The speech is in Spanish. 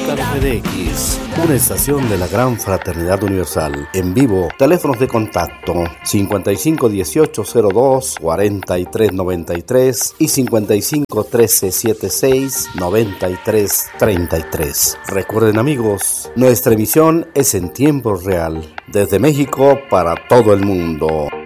JFDX, una estación de la Gran Fraternidad Universal. En vivo, teléfonos de contacto 551802-4393 y 551376-9333. Recuerden, amigos, nuestra emisión es en tiempo real, desde México para todo el mundo.